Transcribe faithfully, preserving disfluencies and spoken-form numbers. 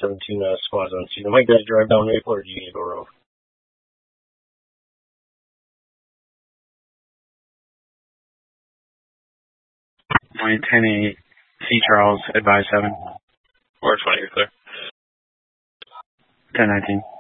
seventeen uh, squads on scene. Am I going to drive down Maple, or do you need to go rogue? Point ten eight, C Charles, advise seven. four twenty, you're clear. ten nineteen.